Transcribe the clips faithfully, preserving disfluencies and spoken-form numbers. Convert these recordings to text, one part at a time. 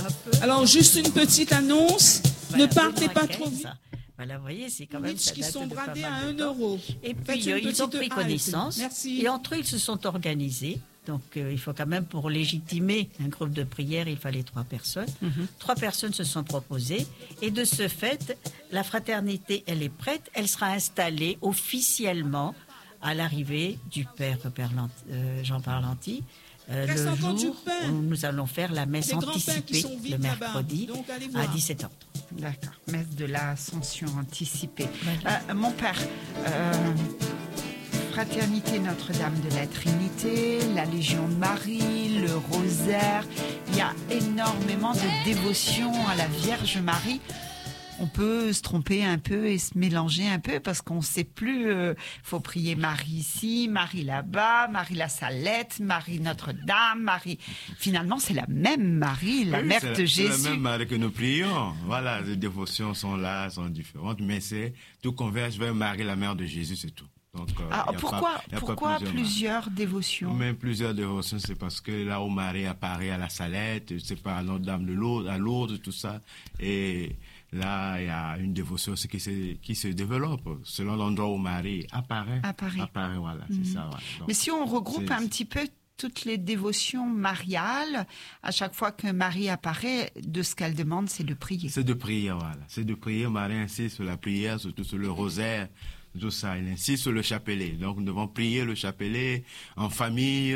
Alors, juste une petite annonce. Voilà, Ne partez Benoît pas quinze. trop vite. Voilà, vous voyez, c'est quand même Sandwichs ça qui date sont de pas bradés mal à de un temps. euro. Et Faites puis, une euh, ils ont petite pris halte. connaissance. Merci. Et entre eux, ils se sont organisés. Donc, euh, il faut quand même, pour légitimer un groupe de prière, il fallait trois personnes. Mhm. Trois personnes se sont proposées. Et de ce fait, la fraternité, elle est prête. Elle sera installée officiellement à l'arrivée du Père Parlant- euh, Jean Parlanti. Euh, Reste le encore du jour pain. où nous allons faire la messe Les grands pains qui anticipée sont le vides là-bas. mercredi Donc, allez à voir. dix-sept heures. D'accord, messe de l'Ascension anticipée. Voilà. Euh, mon père, euh, Fraternité Notre-Dame de la Trinité, la Légion de Marie, le rosaire, il y a énormément de dévotion à la Vierge Marie. On peut se tromper un peu et se mélanger un peu parce qu'on ne sait plus. Il euh, faut prier Marie ici, Marie là-bas, Marie la Salette, Marie Notre-Dame, Marie. Finalement, c'est la même Marie, la Oui, mère c'est de C'est Jésus. la même Marie que nous prions. Voilà, les dévotions sont là, sont différentes, mais c'est tout converge vers Marie, la mère de Jésus, c'est tout. Donc, euh, Ah, y a pourquoi pas- y a pas pourquoi plusieurs plusieurs, dévotions Même plusieurs dévotions, c'est parce que là où Marie apparaît à la Salette, c'est pas à Notre-Dame de Lourdes, à Lourdes, tout ça. Et là, il y a une dévotion aussi qui se, qui se développe selon l'endroit où Marie apparaît. Apparaît. Apparaît, voilà, Mhm. c'est ça. Voilà. Donc, Mais si on regroupe c'est- un petit peu toutes les dévotions mariales, à chaque fois que Marie apparaît, de ce qu'elle demande, c'est de prier. C'est de prier, voilà. C'est de prier. Marie insiste sur la prière, surtout sur le rosaire, tout ça. Elle insiste sur le chapelet. Donc, nous devons prier le chapelet en famille,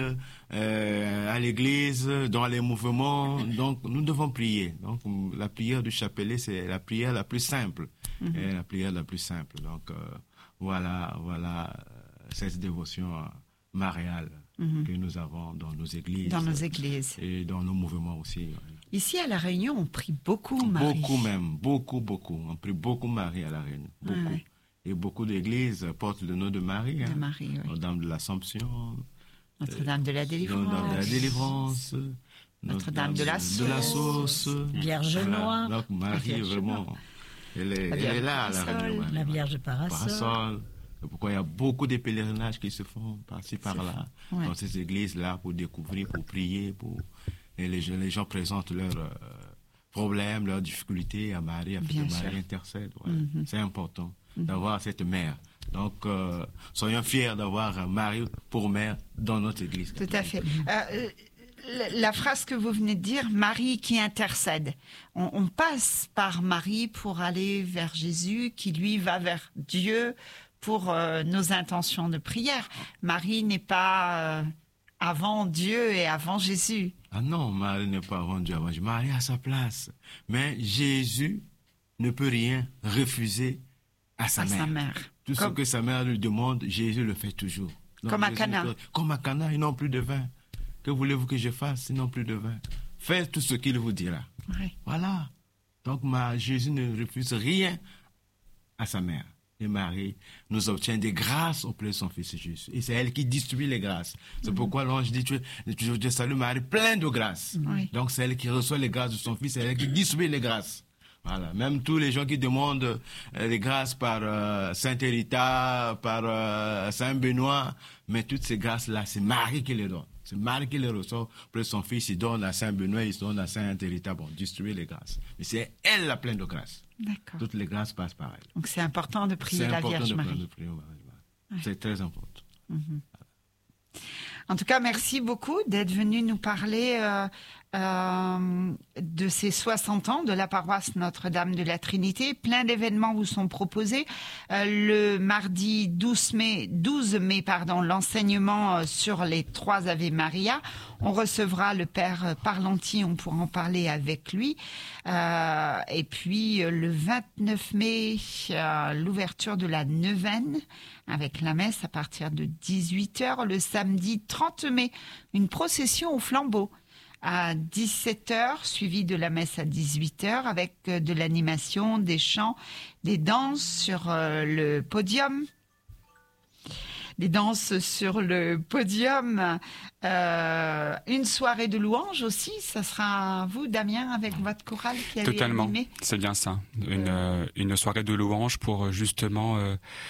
euh, à l'église, dans les mouvements. Donc, nous devons prier. Donc, la prière du chapelet, c'est la prière la plus simple. Mhm. Et la prière la plus simple. Donc, euh, voilà, voilà euh, cette dévotion euh, mariale Mhm. que nous avons dans nos églises. Dans nos églises. Et dans nos mouvements aussi. ouais. Ici, à La Réunion, on prie beaucoup Marie. Beaucoup même, beaucoup, beaucoup. On prie beaucoup Marie à la Réunion, beaucoup. Ouais. Et beaucoup d'églises portent le nom de Marie. De hein. Marie, oui. Notre-Dame de l'Assomption, Notre-Dame de la Délivrance. Notre-Dame de la Délivrance, Notre-Dame de la de la Sauce, Vierge Voilà. Noire. Donc Marie, Vierge vraiment, elle est, La elle Vierge est là à la Parasol. Réunion. La ouais. Vierge Parasol. Parasol. C'est pourquoi il y a beaucoup de pèlerinages qui se font par-ci, par-là, Ouais. dans ces églises-là, pour découvrir, pour prier, pour... et les gens, les gens présentent leurs euh, problèmes, leurs difficultés à Marie, afin Bien que Marie sûr. intercède. Voilà. Mhm. C'est important d'avoir cette mère. Donc, euh, soyons fiers d'avoir Marie pour mère dans notre église. Tout à fait. Euh, la, la phrase que vous venez de dire, Marie qui intercède. On, on passe par Marie pour aller vers Jésus, qui lui va vers Dieu pour euh, nos intentions de prière. Marie n'est pas euh, avant Dieu et avant Jésus. Ah non, Marie n'est pas avant Dieu, avant Jésus. Marie a sa place. Mais Jésus ne peut rien refuser à sa À mère. sa mère. Tout Comme- ce que sa mère lui demande, Jésus le fait toujours. Donc, Comme à Jésus Cana. le fait- Comme à Cana, ils n'ont plus de vin. Que voulez-vous que je fasse? Ils n'ont plus de vin. Faites tout ce qu'il vous dira. Ouais. Voilà. Donc, ma, Jésus ne refuse rien à sa mère. Et Marie nous obtient des grâces auprès de son Fils Jésus. Et c'est elle qui distribue les grâces. C'est pourquoi l'ange dit, tu, tu, tu salue Marie, pleine de grâces. Oui. Donc, c'est elle qui reçoit les grâces de son Fils, c'est elle qui distribue les grâces. Voilà. Même tous les gens qui demandent euh, les grâces par euh, Saint Hérita, par euh, Saint Benoît, mais toutes ces grâces-là, c'est Marie qui les donne. C'est Marie qui les reçoit auprès de son Fils. Il donne à Saint Benoît, il donne à Saint Hérita. Bon, distribuer les grâces. Mais c'est elle la pleine de grâces. D'accord. Toutes les grâces passent par elle. Donc c'est important de prier C'est la important Vierge de Marie. prendre- de prier Marie. C'est très important. En tout cas, merci beaucoup d'être venu nous parler euh, euh, de ces soixante ans de la paroisse Notre-Dame de la Trinité. Plein d'événements vous sont proposés. Euh, le mardi douze mai, douze mai pardon, l'enseignement euh, sur les trois Ave Maria. On recevra le Père Parlanti, on pourra en parler avec lui. Euh, et puis euh, le vingt-neuf mai, euh, l'ouverture de la neuvaine avec la messe à partir de dix-huit heures. Le samedi trente mai, une procession au flambeau à dix-sept heures, suivie de la messe à dix-huit heures, avec euh, de l'animation, des chants, des danses sur euh, le podium. Des danses sur le podium. Euh, une soirée de louanges aussi. Ça sera vous, Damien, avec votre chorale qui allez Totalement, animer. c'est bien ça. Une, euh, une soirée de louanges pour euh, justement euh,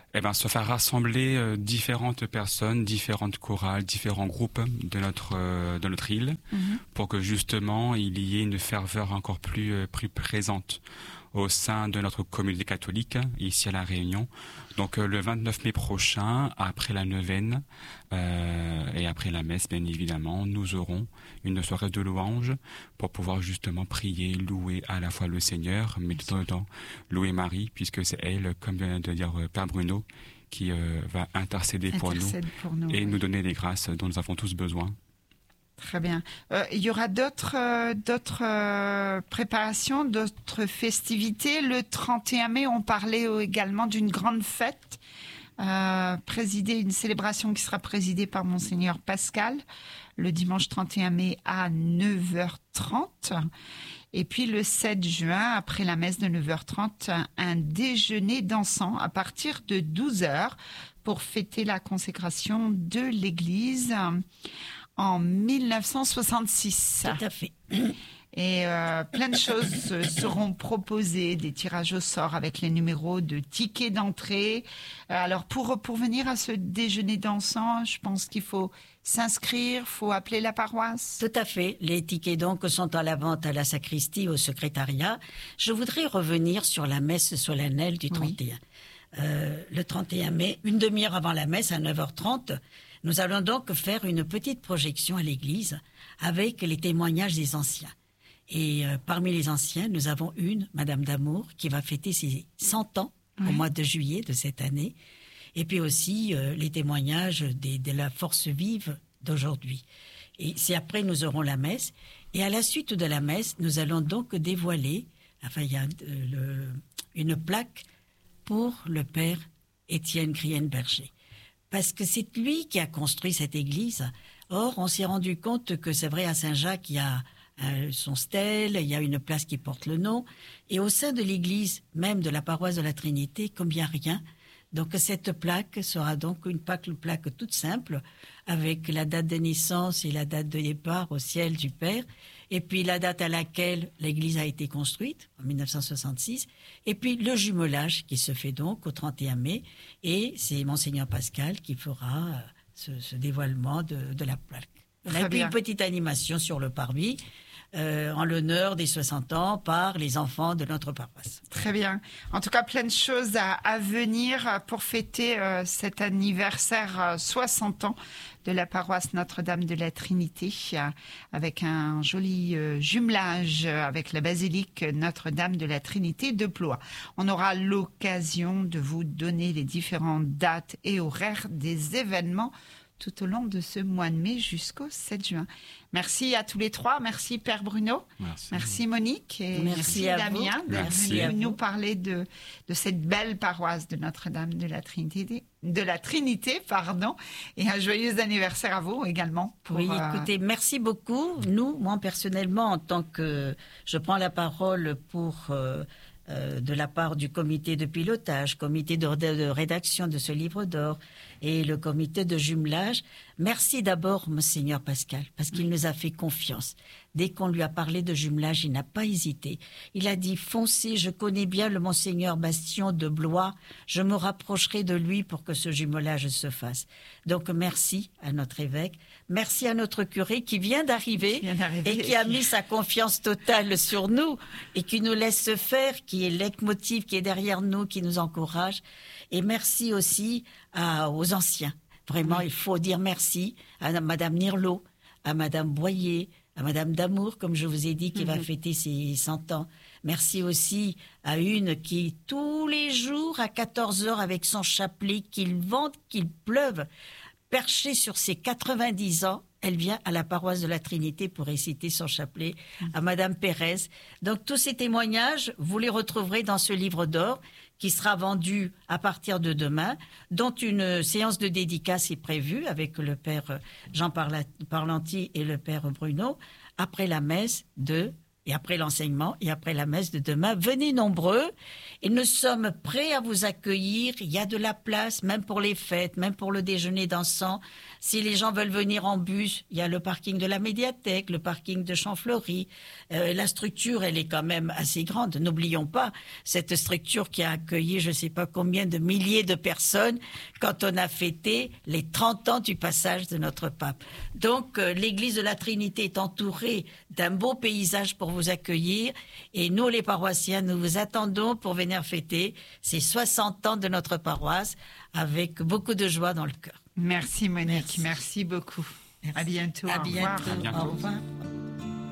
Eh ben, se faire rassembler euh, différentes personnes, différentes chorales, différents groupes de notre euh, de notre île, mm-hmm. pour que justement il y ait une ferveur encore plus euh, plus présente au sein de notre communauté catholique ici à La Réunion. Donc euh, le vingt-neuf mai prochain, après la neuvaine euh, et après la messe, bien évidemment, nous aurons une soirée de louange pour pouvoir justement prier, louer à la fois le Seigneur, mais tout en temps louer Marie, puisque c'est elle, comme vient de dire Père Bruno, qui euh, va intercéder pour nous, pour nous et oui. nous donner les grâces dont nous avons tous besoin. Très bien. Euh, il y aura d'autres, euh, d'autres euh, préparations, d'autres festivités. Le trente et un mai, on parlait également d'une grande fête, euh, présidée, une célébration qui sera présidée par Monseigneur Pascal, le dimanche trente et un mai à neuf heures trente. Et puis le sept juin, après la messe de neuf heures trente, un déjeuner dansant à partir de douze heures pour fêter la consécration de l'Église en mille neuf cent soixante-six. Tout à fait. Et euh, plein de choses seront proposées, des tirages au sort avec les numéros de tickets d'entrée. Alors pour, pour venir à ce déjeuner dansant, je pense qu'il faut s'inscrire, il faut appeler la paroisse. Tout à fait. Les tickets donc sont à la vente à la sacristie, au secrétariat. Je voudrais revenir sur la messe solennelle du trente et un. Oui. Euh, le trente et un mai, une demi-heure avant la messe, à neuf heures trente, nous allons donc faire une petite projection à l'église avec les témoignages des anciens. Et euh, parmi les anciens, nous avons une, Madame Damour, qui va fêter ses cent ans oui. au mois de juillet de cette année. Et puis aussi euh, les témoignages des, de la force vive d'aujourd'hui. Et c'est après nous aurons la messe. Et à la suite de la messe, nous allons donc dévoiler, enfin il y a euh, le, une plaque pour le père Étienne Grienne-Berger. Parce que c'est lui qui a construit cette église. Or, on s'est rendu compte que c'est vrai, à Saint-Jacques, il y a euh, son stèle, il y a une place qui porte le nom. Et au sein de l'église, même de la paroisse de la Trinité, comme il n'y a rien, donc cette plaque sera donc une plaque, une plaque toute simple, avec la date de naissance et la date de départ au ciel du Père, et puis la date à laquelle l'église a été construite, en mille neuf cent soixante-six, et puis le jumelage qui se fait donc au trente et un mai, et c'est Monseigneur Pascal qui fera euh, ce, ce dévoilement de, de la plaque. Très et puis bien. Une petite animation sur le parvis, euh, en l'honneur des soixante ans par les enfants de notre paroisse. Très bien. En tout cas, plein de choses à, à venir pour fêter euh, cet anniversaire euh, soixante ans de la paroisse Notre-Dame de la Trinité, euh, avec un joli euh, jumelage avec la basilique Notre-Dame de la Trinité de Blois. On aura l'occasion de vous donner les différentes dates et horaires des événements tout au long de ce mois de mai jusqu'au sept juin. Merci à tous les trois. Merci Père Bruno. Merci. Merci Monique. Et merci, merci à Damien vous. d'être Merci. venu nous parler de, de cette belle paroisse de Notre-Dame de la Trinité, de la Trinité, pardon. Et un joyeux anniversaire à vous également. Pour, oui, euh, écoutez, merci beaucoup. Nous, moi personnellement, en tant que je prends la parole pour euh, euh, de la part du comité de pilotage, comité de, de, de rédaction de ce livre d'or et le comité de jumelage. Merci d'abord, Monseigneur Pascal, parce qu'il nous a fait confiance. Dès qu'on lui a parlé de jumelage, il n'a pas hésité. Il a dit, foncez, je connais bien le Monseigneur Bastion de Blois, je me rapprocherai de lui pour que ce jumelage se fasse. Donc merci à notre évêque, merci à notre curé qui vient d'arriver, Qui vient d'arriver et qui a mis sa confiance totale sur nous et qui nous laisse faire, qui est leitmotiv, qui est derrière nous, qui nous encourage. Et merci aussi à, aux anciens. Vraiment, oui. Il faut dire merci à Madame Nirlot, à Madame Boyer, à Madame Damour, comme je vous ai dit, qui mm-hmm. va fêter ses cent ans. Merci aussi à une qui, tous les jours, à quatorze heures, avec son chapelet, qu'il vente, qu'il pleuve, perchée sur ses quatre-vingt-dix ans, elle vient à la paroisse de la Trinité pour réciter son chapelet, à Madame Pérez. Donc, tous ces témoignages, vous les retrouverez dans ce livre d'or qui sera vendu à partir de demain, dont une séance de dédicace est prévue avec le père Jean Parlanti et le père Bruno, après la messe de et après l'enseignement et après la messe de demain. Venez nombreux et nous sommes prêts à vous accueillir. Il y a de la place, même pour les fêtes, même pour le déjeuner dansant. Si les gens veulent venir en bus, il y a le parking de la médiathèque, le parking de Champfleury. Euh, la structure, elle est quand même assez grande. N'oublions pas cette structure qui a accueilli je ne sais pas combien de milliers de personnes quand on a fêté les trente ans du passage de notre pape. Donc, euh, l'église de la Trinité est entourée d'un beau paysage pour vous accueillir. Et nous, les paroissiens, nous vous attendons pour venir fêter ces soixante ans de notre paroisse avec beaucoup de joie dans le cœur. Merci Monique, Merci, merci beaucoup. Merci. À bientôt. À Au bientôt. revoir. À bientôt. Au revoir.